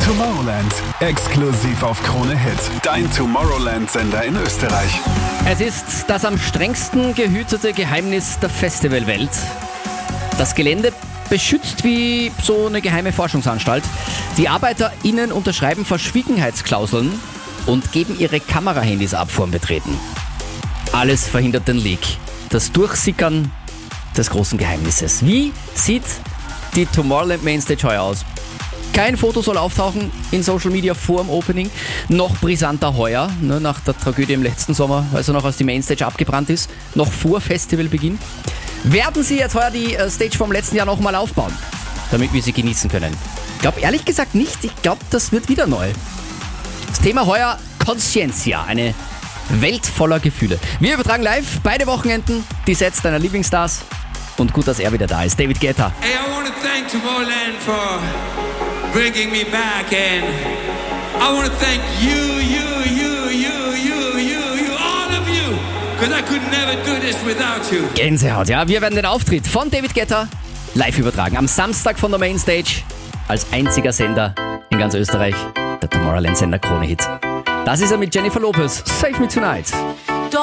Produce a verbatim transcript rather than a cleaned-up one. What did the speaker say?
Tomorrowland, exklusiv auf Krone Hit. Dein Tomorrowland-Sender in Österreich. Es ist das am strengsten gehütete Geheimnis der Festivalwelt. Das Gelände beschützt wie so eine geheime Forschungsanstalt. Die ArbeiterInnen unterschreiben Verschwiegenheitsklauseln und geben ihre Kamerahandys ab vorm Betreten. Alles verhindert den Leak, das Durchsickern des großen Geheimnisses. Wie sieht die Tomorrowland Mainstage heuer aus? Kein Foto soll auftauchen in Social Media vor dem Opening. Noch brisanter heuer, ne, nach der Tragödie im letzten Sommer, als er noch aus die Mainstage abgebrannt ist. Noch vor Festivalbeginn. Werden sie jetzt heuer die Stage vom letzten Jahr nochmal aufbauen, damit wir sie genießen können? Ich glaube ehrlich gesagt nicht. Ich glaube, das wird wieder neu. Das Thema heuer: Conscientia, eine Welt voller Gefühle. Wir übertragen live beide Wochenenden die Sets deiner Lieblingsstars. Und gut, dass er wieder da ist. David Guetta. Hey, I want to thank Tomorrowland for bringing me back, and I want to thank you, you, you, you, you, you, you, all of you, because I could never do this without you. Gänsehaut, ja. Wir werden den Auftritt von David Guetta live übertragen. Am Samstag von der Mainstage als einziger Sender in ganz Österreich, der Tomorrowland-Sender Krone Hit. Das ist er mit Jennifer Lopez. Save Me Tonight.